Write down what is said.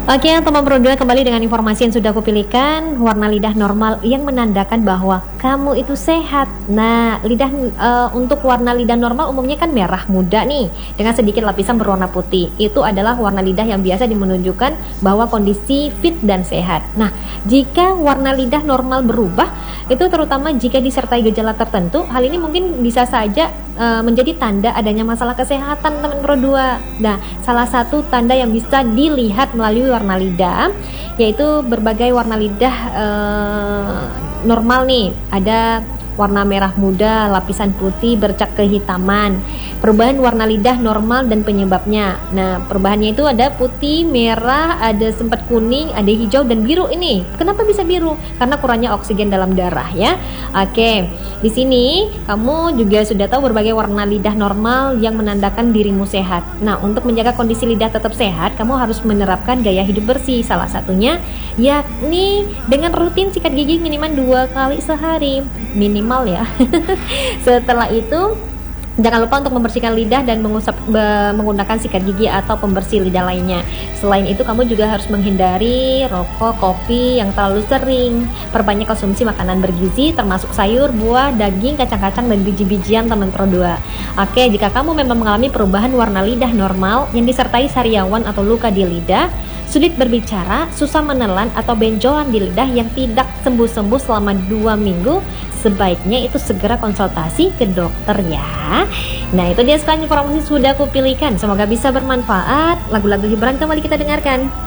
Oke, teman berdua kembali dengan informasi yang sudah aku pilihkan. Warna lidah normal yang menandakan bahwa kamu itu sehat. Nah, untuk warna lidah normal umumnya kan merah muda nih, dengan sedikit lapisan berwarna putih. Itu adalah warna lidah yang biasa menunjukkan bahwa kondisi fit dan sehat. Nah, jika warna lidah normal berubah, itu terutama jika disertai gejala tertentu, hal ini mungkin bisa saja menjadi tanda adanya masalah kesehatan teman berdua. Nah, salah satu tanda yang bisa dilihat melalui warna lidah yaitu berbagai warna lidah normal nih, ada warna merah muda, lapisan putih bercak kehitaman, perubahan warna lidah normal dan penyebabnya. Nah, perubahannya itu ada putih, merah, ada sempat kuning, ada hijau dan biru. Ini kenapa bisa biru? Karena kurangnya oksigen dalam darah ya. Oke, di sini kamu juga sudah tahu berbagai warna lidah normal yang menandakan dirimu sehat. Nah, untuk menjaga kondisi lidah tetap sehat, kamu harus menerapkan gaya hidup bersih. Salah satunya yakni dengan rutin sikat gigi minimal 2 kali sehari minimal ya. Setelah itu jangan lupa untuk membersihkan lidah dan menggunakan sikat gigi atau pembersih lidah lainnya. Selain itu, kamu juga harus menghindari rokok, kopi yang terlalu sering. Perbanyak konsumsi makanan bergizi termasuk sayur, buah, daging, kacang-kacang dan biji-bijian teman Pro2. Oke, jika kamu memang mengalami perubahan warna lidah normal yang disertai sariawan atau luka di lidah, sulit berbicara, susah menelan atau benjolan di lidah yang tidak sembuh-sembuh selama 2 minggu, sebaiknya itu segera konsultasi ke dokter ya. Nah, itu dia sekalian informasi sudah aku pilihkan. Semoga bisa bermanfaat. Lagu-lagu hiburan kembali kita dengarkan.